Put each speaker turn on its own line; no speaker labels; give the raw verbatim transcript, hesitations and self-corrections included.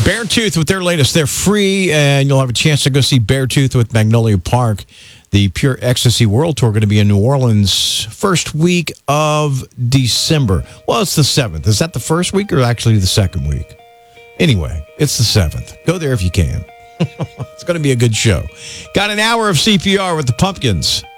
Beartooth with their latest. They're free, and you'll have a chance to go see Beartooth with Magnolia Park. The Pure Ecstasy World Tour going to be in New Orleans first week of December. Well, it's the seventh. Is that the first week or actually the second week? Anyway, it's the seventh. Go there if you can. It's going to be a good show. Got an hour of C P R with the Pumpkins.